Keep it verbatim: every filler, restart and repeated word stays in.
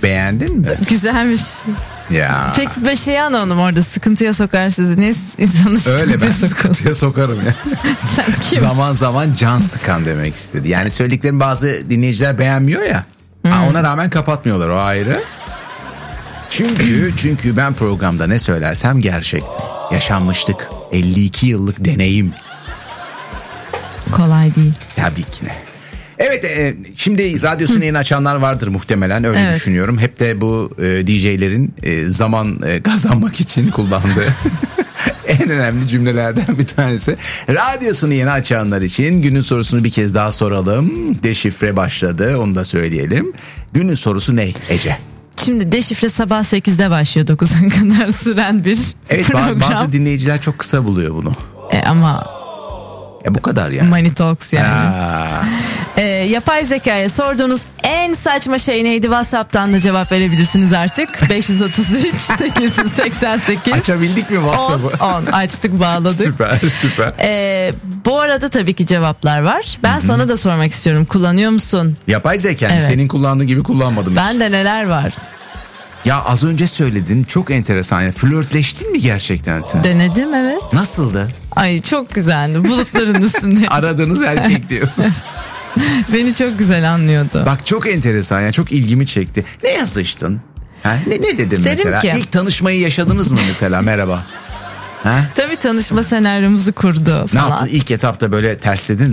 Beğendin mi? Güzelmiş. Ya. Pek bir şey anlamadım orada, sıkıntıya sokar sizi. Ne insanı Öyle, ben sıkıntıya sıkıntıya sokarım ya. Sen kim? Zaman zaman can sıkan demek istedi. Yani söylediklerim bazı dinleyiciler beğenmiyor ya. Hmm. Ha, ona rağmen kapatmıyorlar, o ayrı. Çünkü çünkü ben programda ne söylersem gerçekti. Yaşanmışlık, elli iki yıllık deneyim. Kolay değil. Tabii ki ne. Evet, e, şimdi radyosunu yeni açanlar vardır muhtemelen, öyle Evet. düşünüyorum. Hep de bu e, D J'lerin e, zaman e, kazanmak için kullandığı en önemli cümlelerden bir tanesi. Radyosunu yeni açanlar için günün sorusunu bir kez daha soralım. Deşifre başladı, onu da söyleyelim. Günün sorusu ne Ece? Şimdi deşifre sabah sekizde başlıyor, dokuza kadar süren bir Evet, program. bazı, bazı dinleyiciler çok kısa buluyor bunu. E, ama E bu kadar yani. Money Talks yani. Ha. E, yapay zekaya sorduğunuz en saçma şey neydi? WhatsApp'tan da cevap verebilirsiniz artık. beş yüz otuz üç sekiz yüz seksen sekiz Açabildik mi WhatsApp'ı? on açtık, bağladık. Süper süper. E, bu arada tabii ki cevaplar var. Ben Hı-hı. sana da sormak istiyorum. Kullanıyor musun? Yapay zeka, Evet. senin kullandığın gibi kullanmadım hiç. Ben de neler var? Ya az önce söyledin, çok enteresan. Yani flörtleştin mi gerçekten sen? Denedim, evet. Nasıldı? Ay çok güzeldi. Bulutların üstünde. Aradığınız erkek diyorsun. Beni çok güzel anlıyordu. Bak çok enteresan ya, çok ilgimi çekti. Ne yazıştın? Ha? Ne, ne dedin Dedim mesela? ki- İlk tanışmayı yaşadınız mı mesela, merhaba? Ha? Tabii tanışma senaryomuzu kurdu Ne falan. yaptın? İlk etapta böyle tersledin